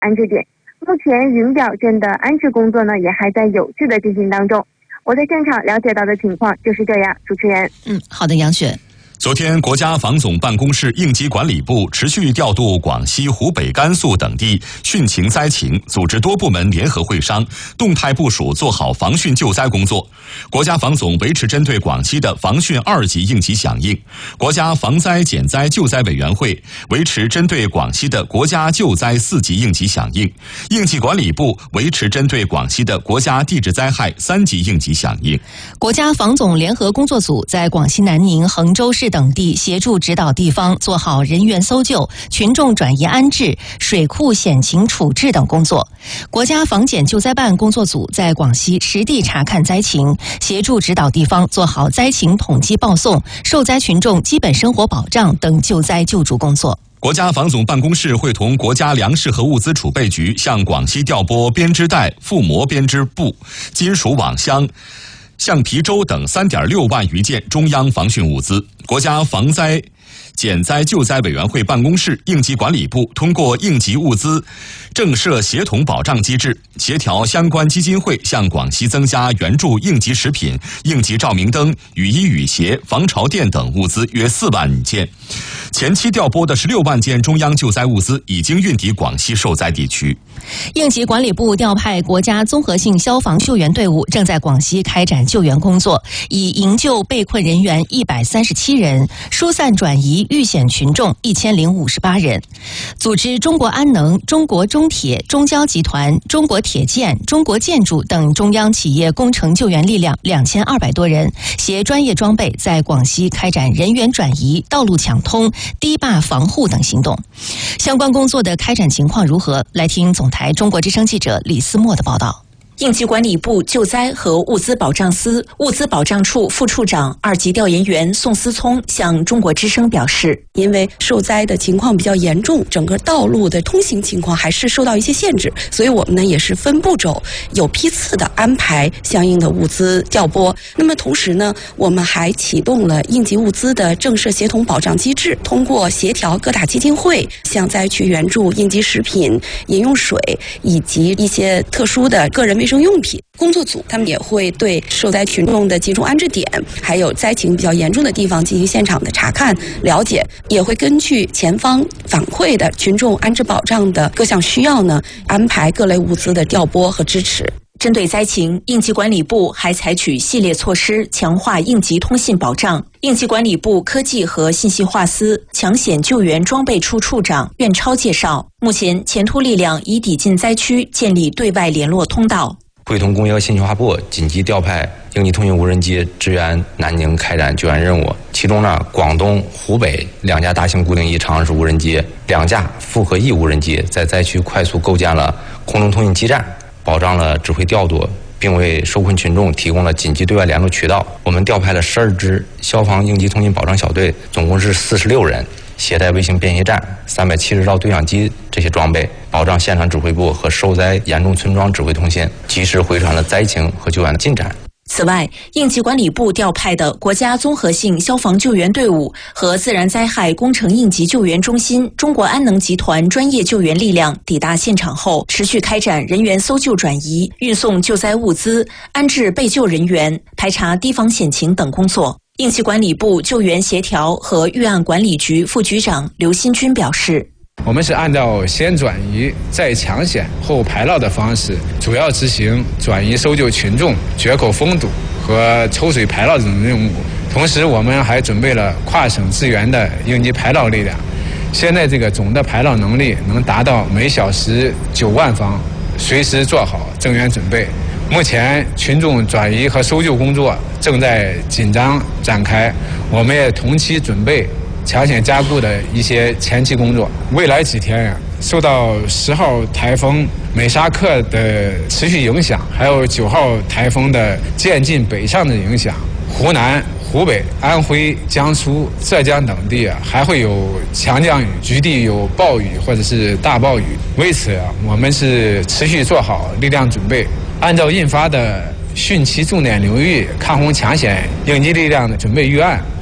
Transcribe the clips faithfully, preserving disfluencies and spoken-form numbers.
安置点。目前云表镇的安置工作呢，也还在有序的进行当中。我在现场了解到的情况就是这样，主持人。 嗯，好的，杨雪。 昨天，国家防总办公室应急管理部持续调度广西、湖北、甘肃等地汛情灾情，组织多部门联合会商，动态部署做好防汛救灾工作。国家防总维持针对广西的防汛二级应急响应，国家防灾减灾救灾委员会维持针对广西的国家救灾四级应急响应，应急管理部维持针对广西的国家地质灾害三级应急响应。 国家防总联合工作组在广西南宁、衡州市等地协助指导地方做好人员搜救、群众转移安置、水库险情处置等工作。国家防检救灾办工作组在广西实地查看灾情，协助指导地方做好灾情统计报送、受灾群众基本生活保障等救灾救助工作。 国家防总办公室会同国家粮食和物资储备局向广西调拨编织袋、覆膜编织布、金属网箱、橡皮舟等 三点六万余件中央防汛物资。国家防灾减灾救灾委员会办公室、应急管理部通过应急物资政设协同保障机制，协调相关基金会向广西增加援助应急食品、应急照明灯、雨衣雨鞋、防潮垫等物资约四万件。前期调拨的十六万件中央救灾物资已经运抵广西受灾地区。 应急管理部调派国家综合性消防救援队伍正在广西开展救援工作，已营救被困人员一百三十七人，疏散转移遇险群众一千零五十八人。组织中国安能、中国中铁、中交集团、中国铁建、中国建筑等中央企业工程救援力量两千二百多人，携专业装备在广西开展人员转移、道路抢通、堤坝防护等行动。相关工作的开展情况如何？来听总台中国之声记者李思墨的报道。 应急管理部救灾和物资保障司物资保障处副处长、二级调研员宋思聪向中国之声表示， 因为受灾的情况比较严重，整个道路的通行情况还是受到一些限制，所以我们呢也是分步骤、有批次的安排相应的物资调拨。那么同时呢，我们还启动了应急物资的政设协同保障机制，通过协调各大基金会向灾区援助应急食品、饮用水以及一些特殊的个人卫生用品。工作组他们也会对受灾群众的集中安置点，还有灾情比较严重的地方进行现场的查看了解，也会根据前方反馈的群众安置保障的各项需要呢，安排各类物资的调拨和支持。 针对灾情，应急管理部还采取系列措施强化应急通信保障。应急管理部科技和信息化司抢险救援装备处处长苑超介绍，目前前突力量已抵近灾区，建立对外联络通道。 会同工业信息化部紧急调派应急通讯无人机支援南宁开展救援任务。其中呢，广东、湖北两架大型固定翼长按式无人机、两架复合翼无人机在灾区快速构建了空中通讯基站，保障了指挥调度，并为受困群众提供了紧急对外联络渠道。我们调派了十二支消防应急通讯保障小队，总共是四十六人，携带卫星便携站、三百七十兆对讲机这些装备，保障现场指挥部和受灾严重村庄指挥通信，及时回传了灾情和救援的进展。 此外，应急管理部调派的国家综合性消防救援队伍和自然灾害工程应急救援中心中国安能集团专业救援力量抵达现场后，持续开展人员搜救转移、运送救灾物资、安置被救人员、排查堤防险情等工作。应急管理部救援协调和预案管理局副局长刘新军表示， 我们是按照先转移再抢险后排涝的方式，主要执行转移搜救群众、决口封堵和抽水排涝等任务。同时我们还准备了跨省支援的应急排涝力量，现在这个总的排涝能力能达到每小时九万方，随时做好增援准备。目前群众转移和搜救工作正在紧张展开，我们也同期准备抢险加固的一些前期工作。未来几天呀，受到十号台风美沙克的持续影响，还有九号台风的渐进北上的影响，湖南、湖北、安徽、江苏、浙江等地啊，还会有强降雨，局地有暴雨或者是大暴雨。为此啊，我们是持续做好力量准备，按照印发的汛期重点流域抗洪抢险应急力量的准备预案，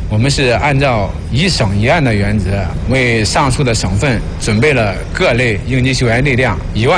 我们是按照一省一案的原则，为上述的省份准备了各类应急救援力量一万